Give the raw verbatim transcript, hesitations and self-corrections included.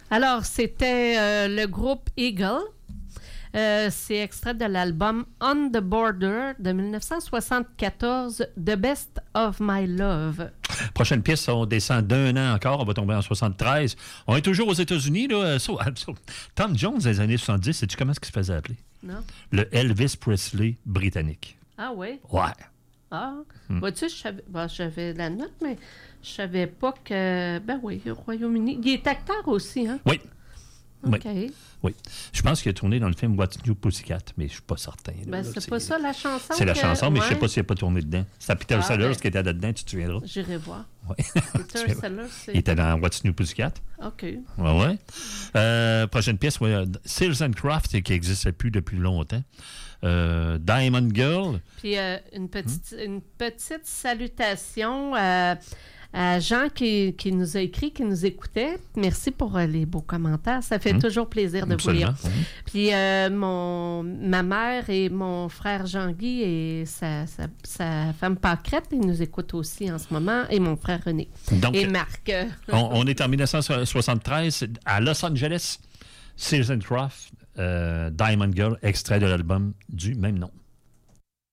Alors, c'était euh, le groupe Eagle. Euh, c'est extrait de l'album On the Border de dix-neuf cent soixante-quatorze, The Best of My Love. Prochaine pièce, on descend d'un an encore, on va tomber en soixante-treize. On est toujours aux États-Unis. Là. So, so, Tom Jones, des années soixante-dix, sais-tu comment est-ce qu'il se faisait appeler? Non. Le Elvis Presley britannique. Ah oui? Ouais. Ah, Hmm. vois-tu, je savais, bon, j'avais la note, mais je savais pas que... Ben oui, au Royaume-Uni. Il est acteur aussi, hein? Oui. OK. Oui. oui. Je pense qu'il a tourné dans le film What's New Pussycat, mais je suis pas certain. Là, Ben, là, c'est, c'est pas ça la chanson? C'est la que... chanson, mais ouais. je sais pas s'il n'a pas tourné dedans. C'est Peter Ah, Sellers ben, qui était dedans, tu te souviendras. J'irai voir. Oui. Peter Sellers, c'est... Il était dans What's New Pussycat. OK. Oui, oui. Euh, prochaine pièce, ouais, Sears and Crofts, qui n'existait plus depuis longtemps. Euh, Diamond Girl. Puis euh, une, petite, hmm? une petite salutation euh, à Jean qui, qui nous a écrit, qui nous écoutait. Merci pour euh, les beaux commentaires. Ça fait hmm? toujours plaisir de Absolument. vous lire. Hmm. Puis euh, mon, ma mère et mon frère Jean-Guy et sa, sa, sa femme Pâquerette, ils nous écoutent aussi en ce moment, et mon frère René. Donc, et Marc. on, on est en dix-neuf cent soixante-treize à Los Angeles. Sears and Crofts, euh, Diamond Girl, extrait de l'album du même nom.